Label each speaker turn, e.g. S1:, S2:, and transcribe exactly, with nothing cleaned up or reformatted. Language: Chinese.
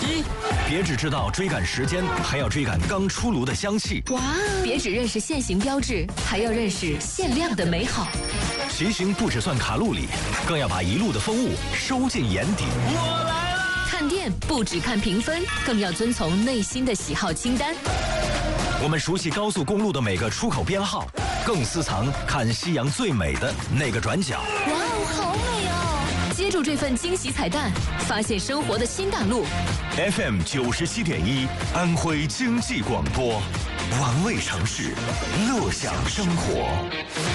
S1: 一，别只知道追赶时间，还要追赶刚出炉的香气。
S2: 哇！别只认识限行标志，还要认识限量的美好。
S1: 骑行不只算卡路里，更要把一路的风物收进眼底。
S3: 我来了！
S2: 看店不只看评分，更要遵从内心的喜好清单。
S1: 我们熟悉高速公路的每个出口编号，更私藏看夕阳最美的那个转角。
S2: 哇哦，好美哦！接住这份惊喜彩蛋，发现生活的新大陆。
S1: F M 九十七点一，安徽经济广播，玩味城市，乐享生活。